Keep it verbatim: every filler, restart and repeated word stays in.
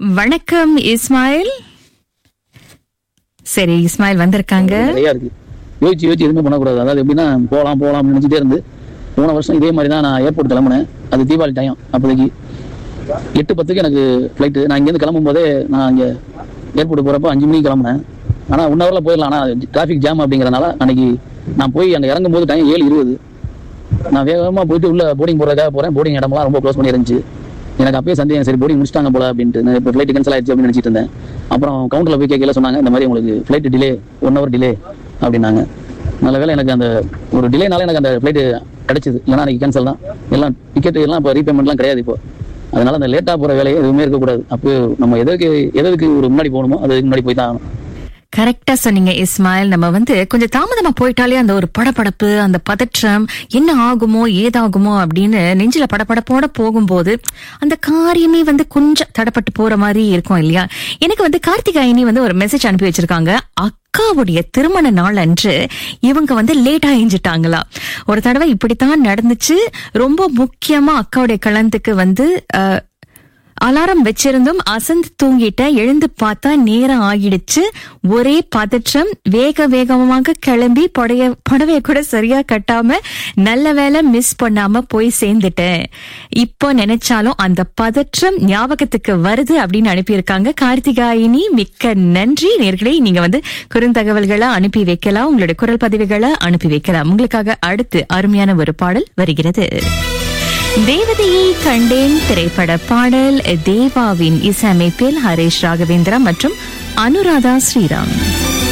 வணக்கம் இஸ்மாயில். சரி, இஸ்மாயில் வந்திருக்காங்க. யோசிச்சு யோசிச்சு எதுவுமே பண்ணக்கூடாது. அதாவது எப்படின்னா போகலாம் போகலாம் நினைச்சிட்டே இருந்து போன வருஷம் இதே மாதிரி தான் நான் ஏர்போர்ட் கிளம்புனேன். அது தீபாவளி டைம். அப்போதைக்கு எட்டு பத்துக்கு எனக்கு ஃப்ளைட்டு. நான் இங்கேருந்து கிளம்பும் போதே நான் இங்கே ஏர்போர்ட் போகிறப்ப அஞ்சு மணிக்கு கிளம்புனேன். ஆனால் ஒன் ஹவரில் போயிடலாம். ஆனால் டிராஃபிக் ஜாம் அப்படிங்கிறனால அன்னைக்கு நான் போய் அங்கே இறங்கும் போது டைம் ஏழு இருபது. நான் வேகமாக போயிட்டு உள்ள போர்டிங் போகிறதுக்காக போகிறேன். போர்டிங் இடமெல்லாம் ரொம்ப க்ளோஸ் பண்ணி இருந்துச்சு. எனக்கு அப்பயே சந்தேகம், சரி போர்டிங் முடிச்சிட்டாங்க போல அப்படின்ட்டு. நான் இப்போ ஃப்ளைட் கேன்சல் ஆயிடுச்சு அப்படின்னு நினச்சிட்டு இருந்தேன். அப்புறம் கவுண்டரில் போய் கேட்கல சொன்னாங்க, இந்த மாதிரி உங்களுக்கு flight delay one hour delay அப்படின்னாங்க. நல்ல வேலை எனக்கு அந்த ஒரு டிலேனால எனக்கு அந்த ஃப்ளைட்டு கிடைச்சிது. இல்லைனா அன்றைக்கி கேன்சல் தான். எல்லாம் டிக்கெட் எல்லாம் இப்போ ரீபேமெண்ட்லாம் கிடையாது இப்போ. அதனால அந்த லேட்டாக போகிற வேலையை எதுவுமே இருக்கக்கூடாது. அப்போ நம்ம எதுக்கு எதுக்கு ஒரு முன்னாடி போகணுமோ அதுக்கு முன்னாடி போய் தான் ஆகணும். கரெக்டா சொன்னீங்க இஸ்மாயில். நம்ம வந்து கொஞ்சம் தாமதமா போயிட்டாலே அந்த ஒரு படபடப்பு, அந்த பதற்றம், என்ன ஆகுமோ ஏதாகுமோ அப்படின்னு நெஞ்சில படபடப்போட போகும்போது அந்த காரியமே வந்து கொஞ்சம் தடப்பட்டு போற மாதிரி இருக்கும் இல்லையா? எனக்கு வந்து கார்த்திகாயினி வந்து ஒரு மெசேஜ் அனுப்பி வச்சிருக்காங்க. அக்காவுடைய திருமண நாள் அன்று இவங்க வந்து லேட்டா எஞ்சிட்டாங்களா. ஒரு தடவை இப்படித்தான் நடந்துச்சு. ரொம்ப முக்கியமா அக்காவுடைய கல்யாணத்துக்கு வந்து அஹ் அலாரம் வச்சிருந்தும் அசந்து தூங்கிட்ட. எழுந்து பார்த்தா நேரம் ஆகிடுச்சு. ஒரே பதற்றம். வேக வேகமாக கிளம்பி புடைய புடவைய கூட சரியா கட்டாம நல்ல வேலை மிஸ் பண்ணாம போய் சேர்ந்துட்டேன். இப்போ நினைச்சாலும் அந்த பதற்றம் ஞாபகத்துக்கு வருது அப்படின்னு அனுப்பியிருக்காங்க கார்த்திகாயினி. மிக்க நன்றி நேர்களே. நீங்க வந்து குறுந்தகவல்களை அனுப்பி வைக்கலாம், உங்களுடைய குரல் பதிவுகளை அனுப்பி வைக்கலாம். உங்களுக்காக அடுத்து அருமையான ஒரு பாடல் வருகிறது. தேவதையை கண்டேன் திரைப்பட பாடல். தேவாவின் இசையமைப்பில் ஹரிஷ் ராகவேந்திரா மற்றும் அனுராதா ஸ்ரீராம்.